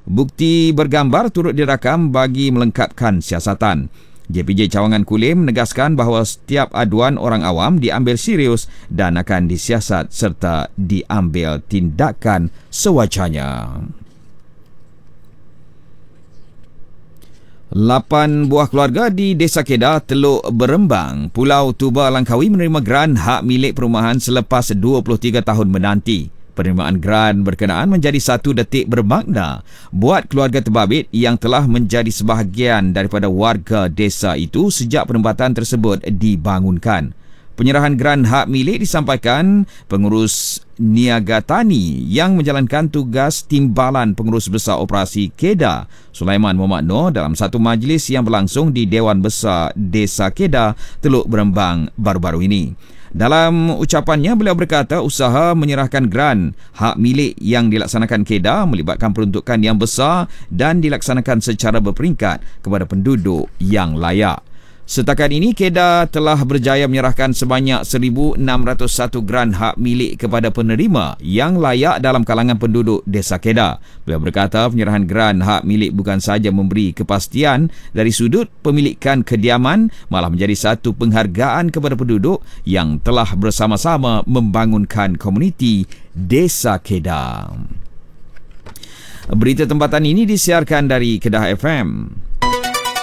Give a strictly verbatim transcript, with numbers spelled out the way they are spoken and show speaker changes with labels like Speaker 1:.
Speaker 1: Bukti bergambar turut dirakam bagi melengkapkan siasatan. J P J Cawangan Kulim menegaskan bahawa setiap aduan orang awam diambil serius dan akan disiasat serta diambil tindakan sewajarnya. Lapan buah keluarga di Desa Kedah, Teluk Berembang, Pulau Tuba, Langkawi menerima geran hak milik perumahan selepas dua puluh tiga tahun menanti. Penerimaan geran berkenaan menjadi satu detik bermakna buat keluarga terbabit yang telah menjadi sebahagian daripada warga desa itu sejak penempatan tersebut dibangunkan. Penyerahan geran hak milik disampaikan pengurus niaga tani yang menjalankan tugas timbalan pengurus besar operasi Kedah, Sulaiman Muhammad Noor, dalam satu majlis yang berlangsung di Dewan Besar Desa Kedah, Teluk Berembang baru-baru ini. Dalam ucapannya, beliau berkata usaha menyerahkan geran hak milik yang dilaksanakan Kedah melibatkan peruntukan yang besar dan dilaksanakan secara berperingkat kepada penduduk yang layak. Setakat ini, Kedah telah berjaya menyerahkan sebanyak seribu enam ratus satu geran hak milik kepada penerima yang layak dalam kalangan penduduk Desa Kedah. Beliau berkata penyerahan geran hak milik bukan sahaja memberi kepastian dari sudut pemilikan kediaman, malah menjadi satu penghargaan kepada penduduk yang telah bersama-sama membangunkan komuniti Desa Kedah. Berita tempatan ini disiarkan dari Kedah F M.